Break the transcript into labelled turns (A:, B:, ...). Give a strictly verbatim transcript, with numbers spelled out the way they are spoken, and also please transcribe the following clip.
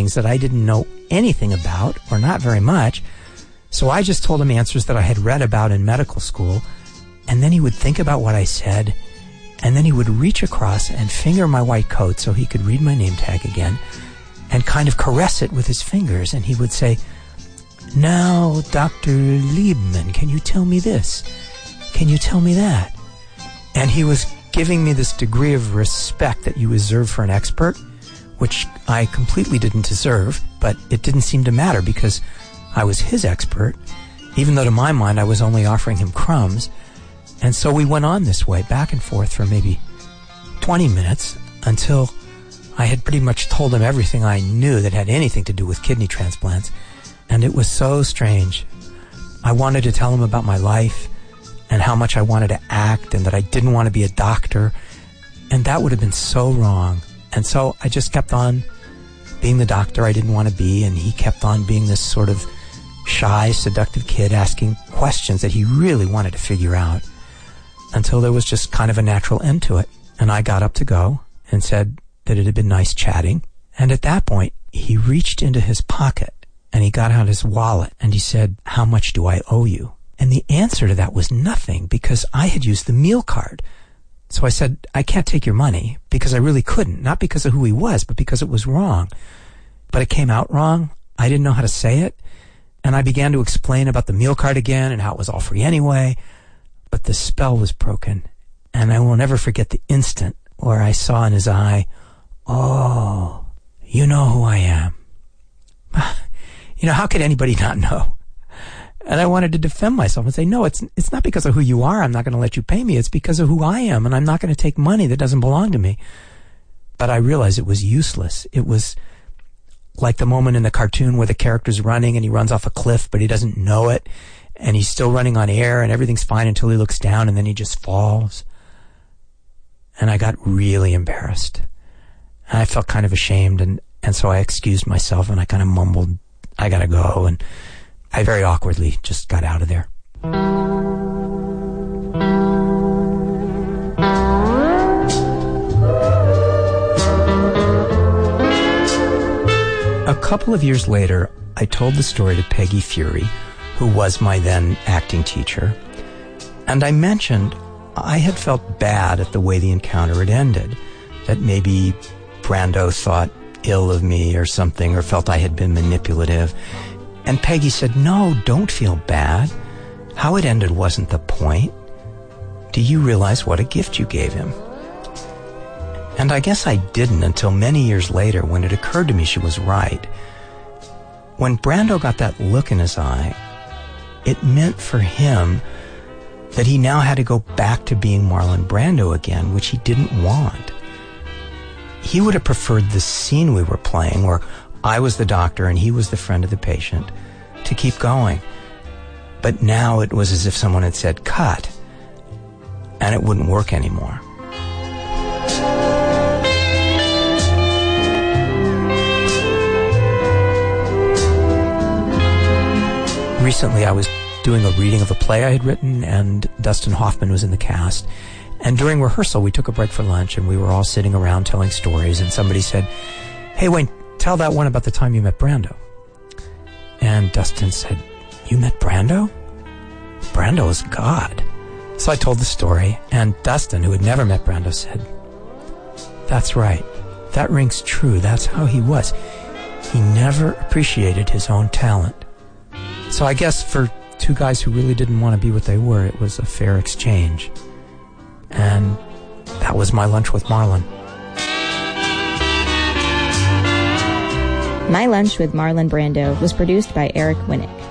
A: things that I didn't know anything about, or not very much. So I just told him answers that I had read about in medical school, and then he would think about what I said, and then he would reach across and finger my white coat so he could read my name tag again, and kind of caress it with his fingers, and he would say, "Now, Doctor Liebman, can you tell me this? Can you tell me that?" And he was giving me this degree of respect that you reserve for an expert, which I completely didn't deserve, but it didn't seem to matter because I was his expert, even though to my mind I was only offering him crumbs. And so we went on this way, back and forth for maybe twenty minutes, until I had pretty much told him everything I knew that had anything to do with kidney transplants. And it was so strange. I wanted to tell him about my life, and how much I wanted to act, and that I didn't want to be a doctor, and that would have been so wrong. And so I just kept on being the doctor I didn't want to be, and he kept on being this sort of shy, seductive kid asking questions that he really wanted to figure out, until there was just kind of a natural end to it. And I got up to go and said that it had been nice chatting, and at that point he reached into his pocket and he got out his wallet and he said, "How much do I owe you?" And the answer to that was nothing, because I had used the meal card. So I said, "I can't take your money," because I really couldn't. Not because of who he was, but because it was wrong. But it came out wrong. I didn't know how to say it. And I began to explain about the meal card again and how it was all free anyway. But the spell was broken. And I will never forget the instant where I saw in his eye, "Oh, you know who I am." You know, how could anybody not know? And I wanted to defend myself and say, "No, it's it's not because of who you are. I'm not going to let you pay me. It's because of who I am, and I'm not going to take money that doesn't belong to me." But I realized it was useless. It was like the moment in the cartoon where the character's running and he runs off a cliff, but he doesn't know it, and he's still running on air, and everything's fine until he looks down, and then he just falls. And I got really embarrassed. And I felt kind of ashamed, and, and so I excused myself, and I kind of mumbled, "I gotta go," and I very awkwardly just got out of there. A couple of years later, I told the story to Peggy Fury, who was my then acting teacher, and I mentioned I had felt bad at the way the encounter had ended, that maybe Brando thought ill of me or something, or felt I had been manipulative. And Peggy said, "No, don't feel bad. How it ended wasn't the point. Do you realize what a gift you gave him?" And I guess I didn't until many years later, when it occurred to me she was right. When Brando got that look in his eye, it meant for him that he now had to go back to being Marlon Brando again, which he didn't want. He would have preferred the scene we were playing, where I was the doctor and he was the friend of the patient, to keep going. But now it was as if someone had said, "Cut," and it wouldn't work anymore. Recently I was doing a reading of a play I had written, and Dustin Hoffman was in the cast. And during rehearsal, we took a break for lunch, and we were all sitting around telling stories, and somebody said, "Hey, Wayne, tell that one about the time you met Brando." And Dustin said, "You met Brando? Brando is God." So I told the story, and Dustin, who had never met Brando, said, "That's right. That rings true. That's how he was. He never appreciated his own talent." So I guess for two guys who really didn't want to be what they were, it was a fair exchange. And that was my lunch with Marlon.
B: My Lunch with Marlon Brando was produced by Eric Winnick.